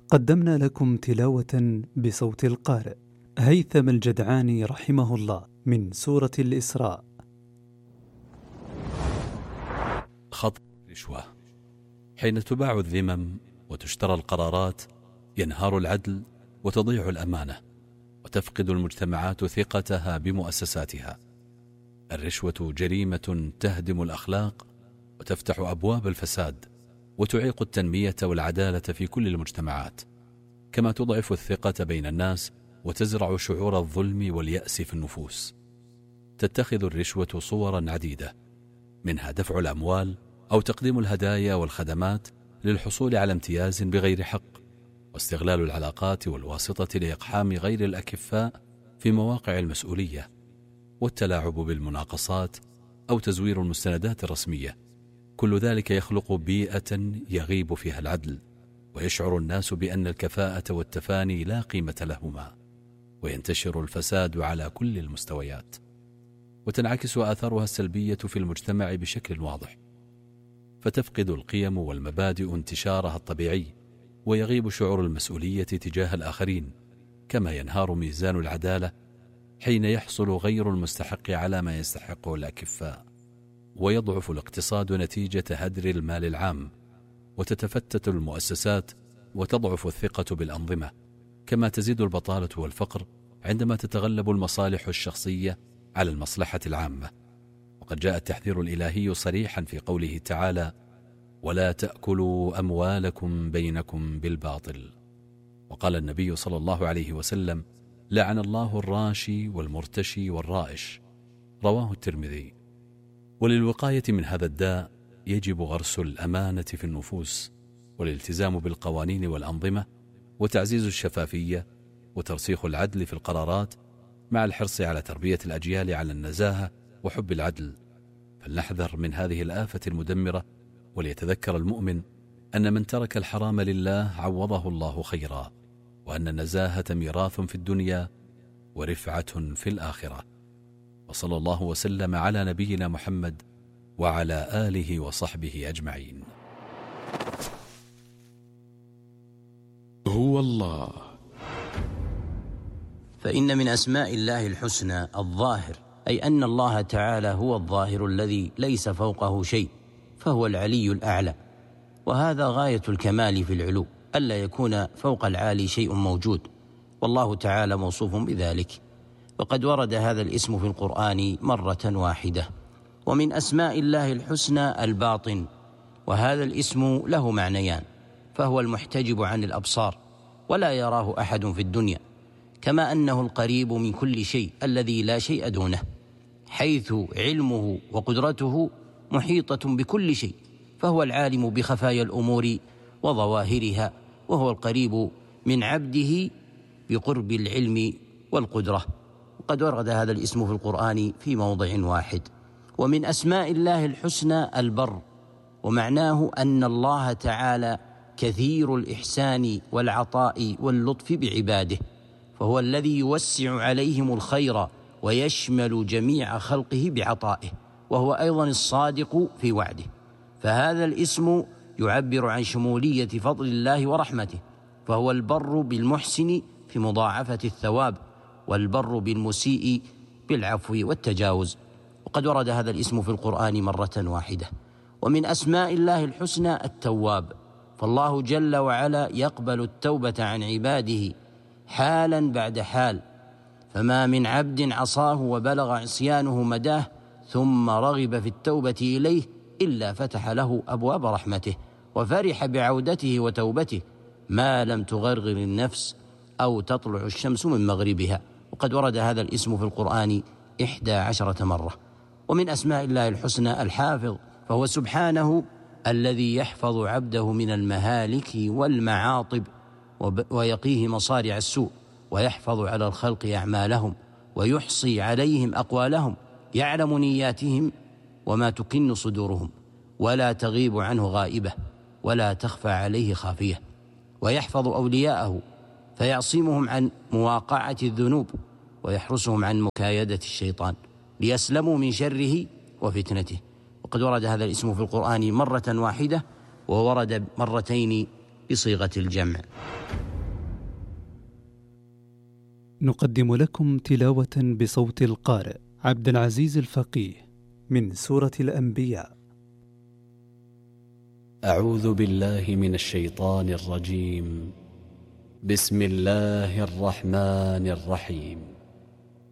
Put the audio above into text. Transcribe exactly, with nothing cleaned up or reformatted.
قدمنا لكم تلاوة بصوت القارئ هيثم الجدعاني رحمه الله من سورة الإسراء. خطأ رشوة. حين تباع الذمم وتشترى القرارات ينهار العدل وتضيع الأمانة وتفقد المجتمعات ثقتها بمؤسساتها. الرشوة جريمة تهدم الأخلاق وتفتح أبواب الفساد وتعيق التنمية والعدالة في كل المجتمعات، كما تضعف الثقة بين الناس وتزرع شعور الظلم واليأس في النفوس. تتخذ الرشوة صورا عديدة، منها دفع الأموال أو تقديم الهدايا والخدمات للحصول على امتياز بغير حق، واستغلال العلاقات والواسطة لإقحام غير الأكفاء في مواقع المسؤولية، والتلاعب بالمناقصات أو تزوير المستندات الرسمية. كل ذلك يخلق بيئة يغيب فيها العدل، ويشعر الناس بأن الكفاءة والتفاني لا قيمة لهما، وينتشر الفساد على كل المستويات، وتنعكس آثارها السلبية في المجتمع بشكل واضح، فتفقد القيم والمبادئ انتشارها الطبيعي، ويغيب شعور المسؤولية تجاه الآخرين، كما ينهار ميزان العدالة حين يحصل غير المستحق على ما يستحقه الأكفاء، ويضعف الاقتصاد نتيجة هدر المال العام، وتتفتت المؤسسات وتضعف الثقة بالأنظمة، كما تزيد البطالة والفقر عندما تتغلب المصالح الشخصية على المصلحة العامة. وقد جاء التحذير الإلهي صريحا في قوله تعالى: ولا تأكلوا أموالكم بينكم بالباطل. وقال النبي صلى الله عليه وسلم: لعن الله الراشي والمرتشي والرائش، رواه الترمذي. وللوقاية من هذا الداء يجب غرس الأمانة في النفوس، والالتزام بالقوانين والأنظمة، وتعزيز الشفافية، وترسيخ العدل في القرارات، مع الحرص على تربية الأجيال على النزاهة وحب العدل. فلنحذر من هذه الآفة المدمرة، وليتذكر المؤمن أن من ترك الحرام لله عوضه الله خيرا، وأن النزاهة ميراث في الدنيا ورفعة في الآخرة. وصلى الله وسلم على نبينا محمد وعلى آله وصحبه أجمعين. هو الله. فإن من أسماء الله الحسنى الظاهر، أي أن الله تعالى هو الظاهر الذي ليس فوقه شيء، فهو العلي الأعلى، وهذا غاية الكمال في العلو، ألا يكون فوق العالي شيء موجود، والله تعالى موصوف بذلك. وقد ورد هذا الاسم في القرآن مرة واحدة. ومن أسماء الله الحسنى الباطن، وهذا الاسم له معنيان، فهو المحتجب عن الأبصار ولا يراه أحد في الدنيا، كما أنه القريب من كل شيء الذي لا شيء دونه، حيث علمه وقدرته محيطة بكل شيء، فهو العالم بخفايا الأمور وظواهرها، وهو القريب من عبده بقرب العلم والقدرة. وقد ورد هذا الاسم في القرآن في موضع واحد. ومن أسماء الله الحسنى البر، ومعناه أن الله تعالى كثير الإحسان والعطاء واللطف بعباده، فهو الذي يوسع عليهم الخير ويشمل جميع خلقه بعطائه، وهو أيضا الصادق في وعده. فهذا الاسم يعبر عن شمولية فضل الله ورحمته، فهو البر بالمحسن في مضاعفة الثواب، والبر بالمسيء بالعفو والتجاوز. وقد ورد هذا الاسم في القرآن مرة واحدة. ومن أسماء الله الحسنى التواب، فالله جل وعلا يقبل التوبة عن عباده حالا بعد حال، فما من عبد عصاه وبلغ عصيانه مداه ثم رغب في التوبة إليه إلا فتح له أبواب رحمته، وفرح بعودته وتوبته ما لم تغرغر النفس أو تطلع الشمس من مغربها. وقد ورد هذا الاسم في القرآن إحدى عشرة مرة. ومن أسماء الله الحسنى الحافظ، فهو سبحانه الذي يحفظ عبده من المهالك والمعاطب، ويقيه مصارع السوء، ويحفظ على الخلق أعمالهم، ويحصي عليهم أقوالهم، يعلم نياتهم وما تكن صدورهم، ولا تغيب عنه غائبة ولا تخفى عليه خافية. ويحفظ أولياءه فيعصمهم عن مواقعة الذنوب، ويحرسهم عن مكايدة الشيطان ليسلموا من شره وفتنته. وقد ورد هذا الاسم في القرآن مرة واحدة، وورد مرتين بصيغة الجمع. نقدم لكم تلاوة بصوت القارئ عبد العزيز الفقيه من سورة الأنبياء. أعوذ بالله من الشيطان الرجيم. بسم الله الرحمن الرحيم.